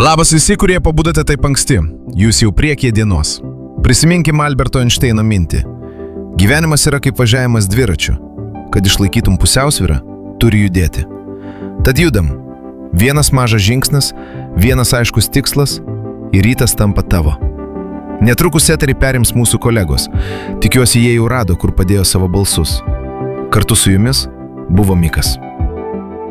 Labas visi, kurie pabudote taip anksti. Jūs jau priekyje dienos. Prisiminkim Alberto Einšteino mintį. Gyvenimas yra kaip važiavimas dviračiu. Kad išlaikytum pusiausvyrą, turi judėti. Tad judam. Vienas mažas žingsnis, vienas aiškus tikslas ir rytas tampa tavo. Netrukus eterį perims mūsų kolegos. Tikiuosi, jie jau rado, kur padėjo savo balsus. Kartu su jumis buvo Mikas.